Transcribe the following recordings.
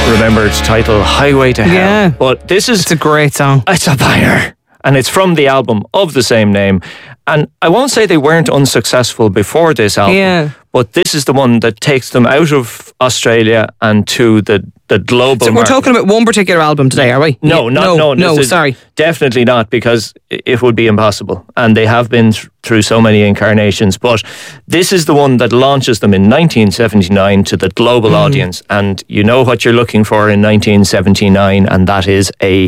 remembered title, Highway to Hell. Yeah. But this is... It's a great song. It's a banger. And it's from the album of the same name. And I won't say they weren't unsuccessful before this album. Yeah. But this is the one that takes them out of Australia and to the global So we're market. talking about one particular album today, are we? No, No, sorry. Definitely not, because it would be impossible. And they have been through so many incarnations. But this is the one that launches them in 1979 to the global audience. And you know what you're looking for in 1979, and that is a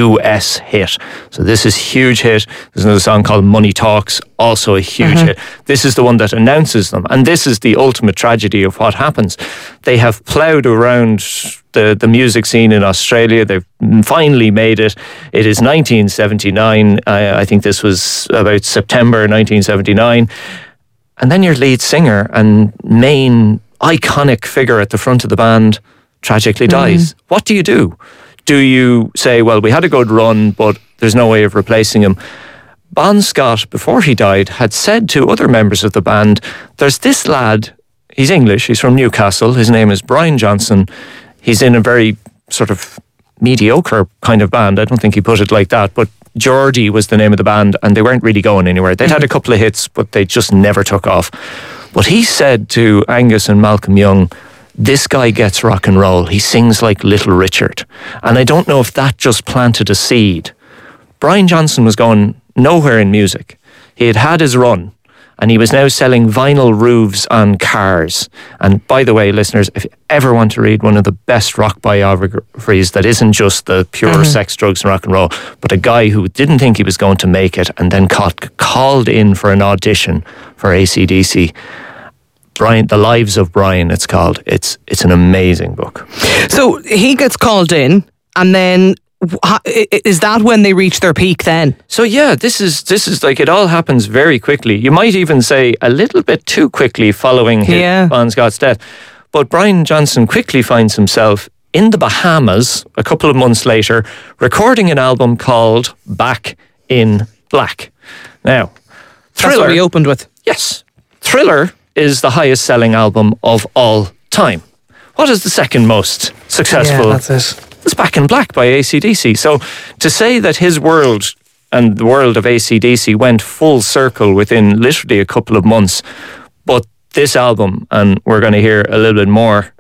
US hit. So this is a huge hit. There's another song called Money Talks, also a huge hit. This is the one that announces them. And this is the ultimate tragedy of what happens. They have ploughed around the music scene in Australia. They've finally made it. It is 1979. I think this was about September 1979. And then your lead singer and main iconic figure at the front of the band tragically dies. What do you do? Do you say, well, we had a good run, but there's no way of replacing him? Bon Scott, before he died, had said to other members of the band, there's this lad, he's English, he's from Newcastle, his name is Brian Johnson. He's in a very sort of mediocre kind of band. I don't think he put it like that, but Geordie was the name of the band, and they weren't really going anywhere. They'd had a couple of hits, but they just never took off. But he said to Angus and Malcolm Young, this guy gets rock and roll. He sings like Little Richard. And I don't know if that just planted a seed. Brian Johnson was going nowhere in music. He had had his run, and he was now selling vinyl roofs on cars. And by the way, listeners, if you ever want to read one of the best rock biographies that isn't just the pure sex, drugs and rock and roll, but a guy who didn't think he was going to make it and then called in for an audition for AC/DC. Brian, The Lives of Brian, it's called. It's an amazing book. So he gets called in, and then is that when they reach their peak then? So yeah, this is like, it all happens very quickly. You might even say a little bit too quickly following Bon Scott's death. But Brian Johnson quickly finds himself in the Bahamas a couple of months later, recording an album called Back in Black. Now, Thriller... That's what we opened with. Yes. Thriller is the highest selling album of all time. What is the second most successful? Yeah, that's it. It's Back in Black by AC/DC. So to say that his world and the world of AC/DC went full circle within literally a couple of months, but this album, and we're going to hear a little bit more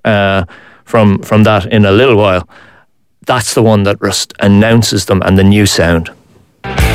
from that in a little while, that's the one that just announces them and the new sound.